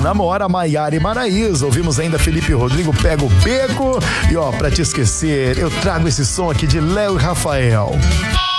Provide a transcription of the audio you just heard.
namora, Maiara e Maraísa. Ouvimos ainda Felipe Rodrigo, Pega o Beco. E ó, pra te esquecer, eu trago esse som aqui de Léo e Rafael.